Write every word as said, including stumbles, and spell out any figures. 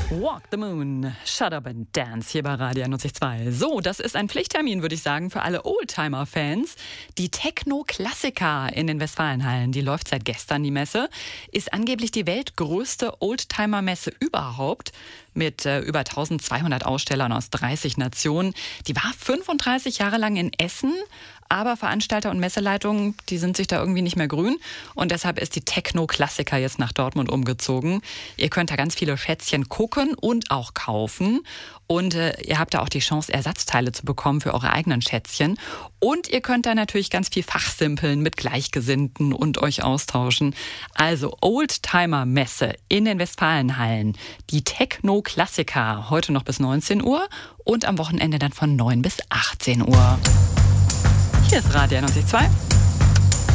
Walk the Moon, Shut Up and Dance hier bei Radio einundneunzig Komma zwei. So, das ist ein Pflichttermin, würde ich sagen, für alle Oldtimer-Fans. Die Techno-Klassiker in den Westfalenhallen, die läuft seit gestern, die Messe, ist angeblich die weltgrößte Oldtimer-Messe überhaupt mit äh, über eintausendzweihundert Ausstellern aus dreißig Nationen. Die war fünfunddreißig Jahre lang in Essen, aber Veranstalter und Messeleitung, die sind sich da irgendwie nicht mehr grün. Und deshalb ist die Techno-Klassiker jetzt nach Dortmund umgezogen. Ihr könnt da ganz viele Schätzchen gucken und auch kaufen. Und äh, ihr habt da auch die Chance, Ersatzteile zu bekommen für eure eigenen Schätzchen. Und ihr könnt da natürlich ganz viel fachsimpeln mit Gleichgesinnten und euch austauschen. Also Oldtimer-Messe in den Westfalenhallen. Die Techno-Klassiker heute noch bis neunzehn Uhr und am Wochenende dann von neun bis achtzehn Uhr. Hier ist Radio einundneunzig Komma zwei.